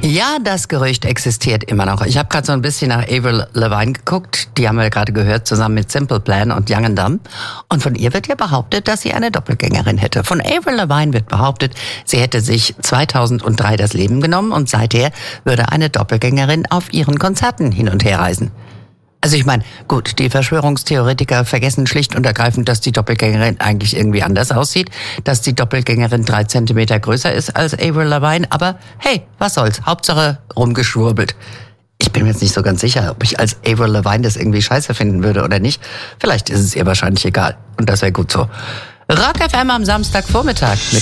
Ja, das Gerücht existiert immer noch. Ich habe gerade so ein bisschen nach Avril Lavigne geguckt. Die haben wir gerade gehört, zusammen mit Simple Plan und Young & Dumb. Und von ihr wird ja behauptet, dass sie eine Doppelgängerin hätte. Von Avril Lavigne wird behauptet, sie hätte sich 2003 das Leben genommen und seither würde eine Doppelgängerin auf ihren Konzerten hin und her reisen. Also ich meine, gut, die Verschwörungstheoretiker vergessen schlicht und ergreifend, dass die Doppelgängerin eigentlich irgendwie anders aussieht, dass die Doppelgängerin 3 Zentimeter größer ist als Avril Lavigne, aber hey, was soll's, Hauptsache rumgeschwurbelt. Ich bin mir jetzt nicht so ganz sicher, ob ich als Avril Lavigne das irgendwie scheiße finden würde oder nicht. Vielleicht ist es ihr wahrscheinlich egal und das wäre gut so. Rock FM am Samstagvormittag mit